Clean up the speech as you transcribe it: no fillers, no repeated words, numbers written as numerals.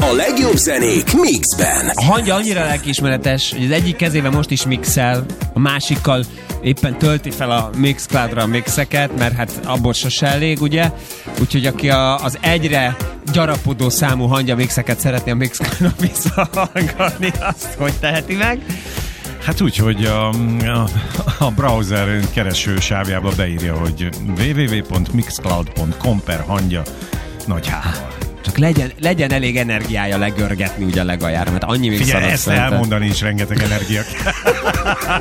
A legjobb zenék mixben. A hangja annyira lelkiismeretes, hogy az egyik kezében most is mixel, a másikkal éppen tölti fel a Mixcloudra a mixeket, mert hát abból sose elég, ugye? Úgyhogy aki az egyre gyarapodó számú hangya mixeket szeretné a Mixcloudra visszahallgatni, azt hogy teheti meg? Hát úgy, hogy a browser kereső sávjába beírja, hogy www.mixcloud.com/hangya nagy hával. Csak legyen elég energiája legörgetni ugye a legaljára, mert annyi még Figyelj, ezt elmondani is rengeteg energia.